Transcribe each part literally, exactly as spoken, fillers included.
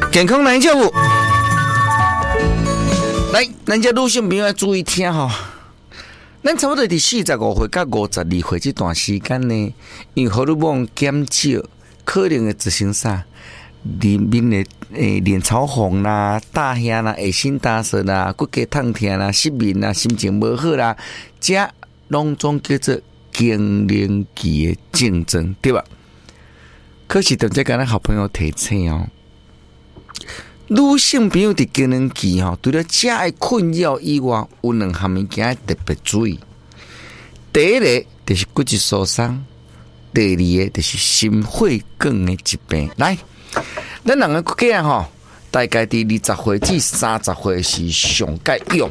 健康来照顾。来，咱这女性朋友要注意听吼。咱差不多伫四十五岁到五十二岁这段时间呢，因为荷尔蒙减少，可能的执行啥，里面的诶脸潮红啦、大兄啦、恶心大舌啦、骨骼痛痛啦、失眠啦、心情无好啦，这拢总叫做更年期的症状，对吧？可是等在跟咱好朋友提醒哦。女性朋友伫更年期吼，除了这的困扰以外，有两项物件特别注意。第一个就是骨质疏松，第二个就是心血管的疾病。来，咱两个国家吼，大概伫二十岁至三十岁是上该用，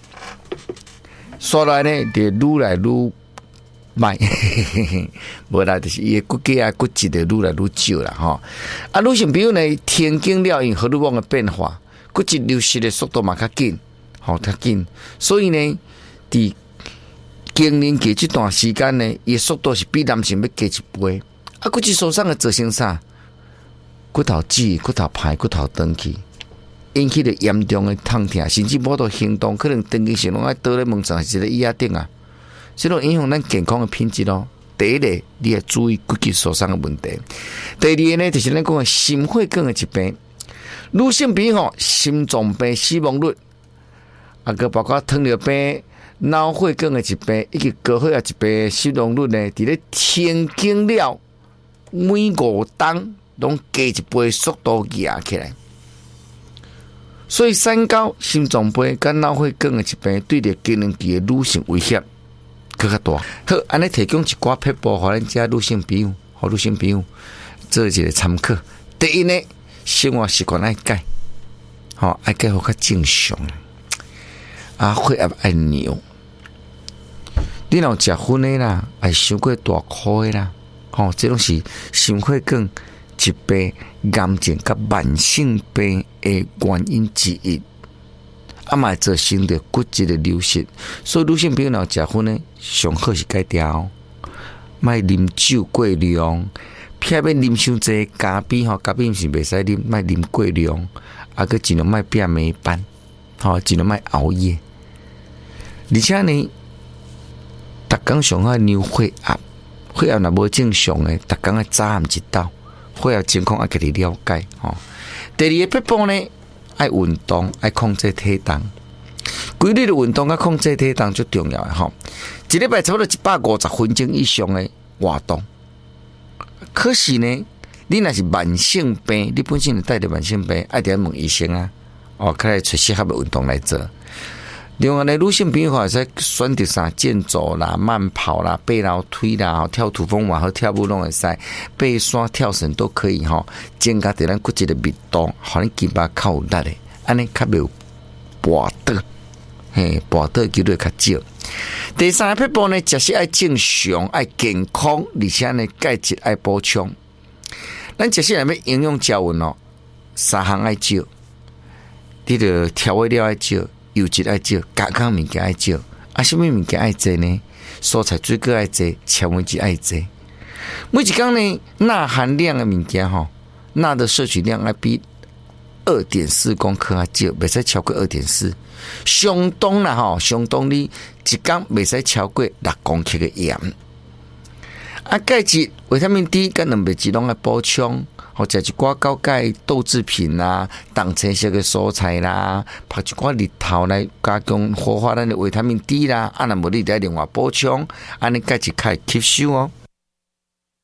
所来呢，就愈来愈歹，无啦，就是伊的骨骼啊、骨质就愈来愈少啦吼。啊，女性朋友呢，天经了因荷尔蒙的变化，骨质流失的速度嘛较紧，吼较紧，所以呢，伫更年期这段时间呢，伊的速度是比男性要加一倍。啊，骨质疏松的造成啥？骨头挤、骨头排、骨头长去，引起了严重的痛痛，甚至无到行动，可能长期性拢爱倒咧门上，是咧椅仔顶啊。这种影响咱健康的品质咯。第一个，你要注意骨质疏松的问题；第二个呢，就是咱讲的心血管的疾病。女性朋友心脏病死亡率，啊个包括糖尿病、脑血管的疾病以及高血压疾病的死亡率呢，伫咧天经了每五档拢加一倍速度压起来。所以三高、心脏病跟脑血管的疾病对着更年期的女性威胁更加大。好，安尼提供一寡撇步，互咱遮女性朋友、互女性朋友做一个参考。第一呢，生活习惯爱改，吼爱改好较正常。啊，血压爱尿，你若食薰的啦，爱伤过大颗的啦，吼，这种是心血管疾病、癌症甲慢性病的原因之一。啊嘛，造成着骨质的流失，所以女性朋友若食薰呢，上好是改掉，莫啉酒过量，偏要啉伤济咖啡吼，咖啡是袂使啉，莫啉过量，啊个尽量莫变暝班，吼，尽量莫熬夜，而且呢，逐工上好量血压，血压若无正常诶，逐工爱早暗一道，血压情况爱家己了解吼。第二个撇步呢？爱运动，爱控制体重，规律的运动甲控制体重最重要的吼。一礼拜差不多一百五十分钟以上的活动。可是呢，你若是慢性病，你本身就带着慢性病，爱点问医生啊，哦，开来找适合的运动来做。另外呢，女性朋友会使选择啥健走啦、慢跑啦、背楼梯啦、跳土风舞和跳舞拢会使，爬山、跳绳都可以吼，增加对咱骨质的密度，互你肌肉较有力的，安尼较袂有跋倒，嘿，跋倒几率较少。第三个撇步呢，食食爱正常、爱健康，而且呢钙质爱补充。咱食食内面营养胶原哦，三项爱少，你着调味料爱少。油脂爱少，加工物件爱少，啊，什么物件爱济呢？蔬菜水果爱济，纤维质爱济。每一工呢，钠含量的物件吼，钠的摄取量爱比二点四公克啊少，袂使超过二点四。相当啦吼，相当你一工袂使超过六公克的盐。啊，钙质、维他命 D 跟蛋白质拢爱补充。或者一寡高钙豆制品啦、动青色的蔬菜啦，拍一寡日头来加强活化咱的维他命 D 啦，啊，那么你再另外补充，安尼钙质较会吸收哦。